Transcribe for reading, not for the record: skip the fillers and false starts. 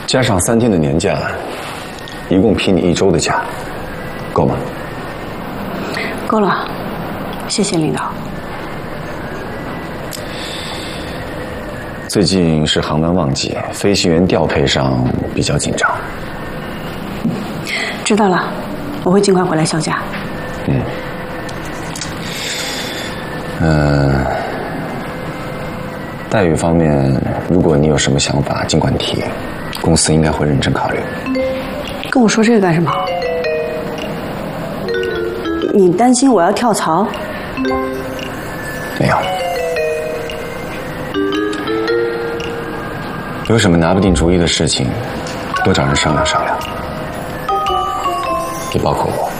加上3天的年假，一共批你1周的假，够吗？ 够了，谢谢领导。 最近是航班旺季，飞行员调配上比较紧张。 知道了，我会尽快回来休假。 待遇方面，如果你有什么想法，尽管提，公司应该会认真考虑。 跟我说这个干什么？你担心我要跳槽？ 没有。有什么拿不定主意的事情，多找人商量商量，也包括我。